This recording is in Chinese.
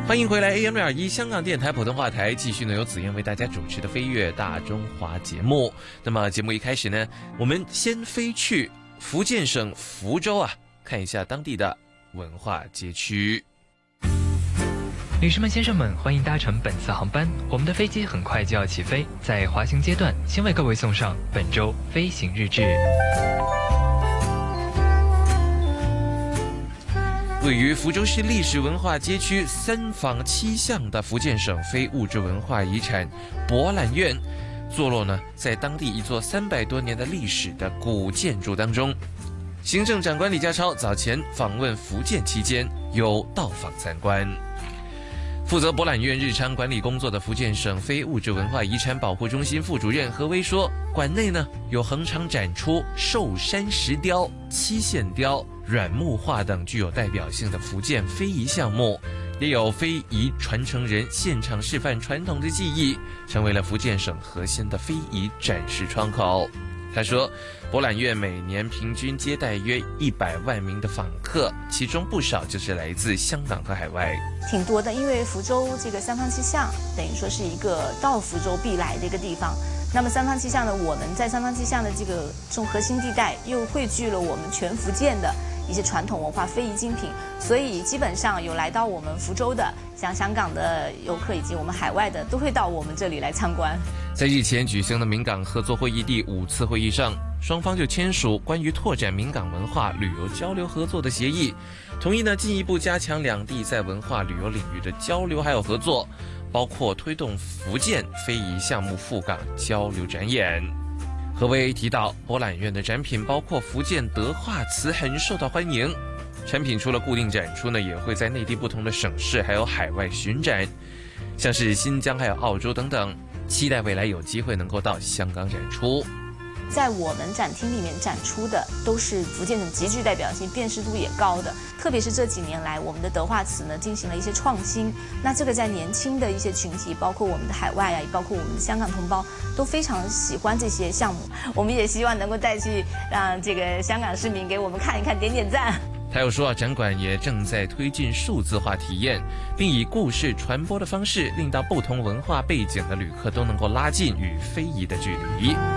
欢迎回来 AM621 香港电台普通话台，继续呢由子燕为大家主持的飞跃大中华节目。那么节目一开始呢，我们先飞去福建省福州啊，看一下当地的文化街区。 女士们、先生们，欢迎搭乘本次航班，我们的飞机很快就要起飞。在滑行阶段，先为各位送上本周飞行日志。 位于福州市历史文化街区三坊七巷的福建省非物质文化遗产博览院，坐落呢在当地一座300多年的历史的古建筑当中。行政长官李家超早前访问福建期间，有到访参观。负责博览院日常管理工作的福建省非物质文化遗产保护中心副主任何威说，馆内呢有横长展出寿山石雕、漆线雕、软木画等具有代表性的福建非遗项目，也有非遗传承人现场示范传统的技艺，成为了福建省核心的非遗展示窗口。他说，博览院每年平均接待约100万名的访客，其中不少就是来自香港和海外。 挺多的，因为福州这个三坊七巷等于说是一个到福州必来的一个地方。那么三坊七巷呢，我们在三坊七巷的这个中核心地带，又汇聚了我们全福建的一些传统文化非遗精品，所以基本上有来到我们福州的，像香港的游客以及我们海外的，都会到我们这里来参观。 在日前举行的闽港合作会议第5次会议上，双方就签署关于拓展闽港文化旅游交流合作的协议，同意呢进一步加强两地在文化旅游领域的交流还有合作，包括推动福建非遗项目赴港交流展演。何威提到，博览院的展品包括福建德化瓷，很受到欢迎。产品除了固定展出呢，也会在内地不同的省市还有海外巡展，像是新疆还有澳洲等等，期待未来有机会能够到香港展出。 在我们展厅里面展出的都是福建省极具代表性、辨识度也高的，特别是这几年来，我们的德化瓷呢进行了一些创新。那这个在年轻的一些群体，包括我们的海外啊，也包括我们的香港同胞，都非常喜欢这些项目。我们也希望能够带去让这个香港市民给我们看一看、点点赞。 他又说展馆也正在推进数字化体验，并以故事传播的方式，令到不同文化背景的旅客都能够拉近与非遗的距离。